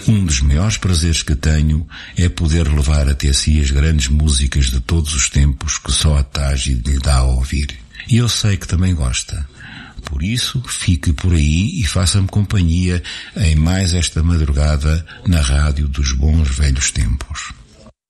Um dos maiores prazeres que tenho é poder levar até si as grandes músicas de todos os tempos que só a Tage lhe dá a ouvir. E eu sei que também gosta. Por isso, fique por aí e faça-me companhia em mais esta madrugada na rádio dos bons velhos tempos.